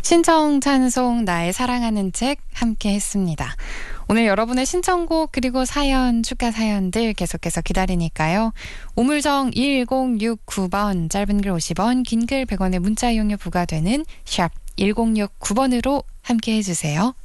신청 찬송 나의 사랑하는 책 함께 했습니다. 오늘 여러분의 신청곡 그리고 사연, 축하 사연들 계속해서 기다리니까요. 우물정 1069번, 짧은 글 50원, 긴 글 100원의 문자 이용료 부과되는 샵 1069번으로 함께 해주세요.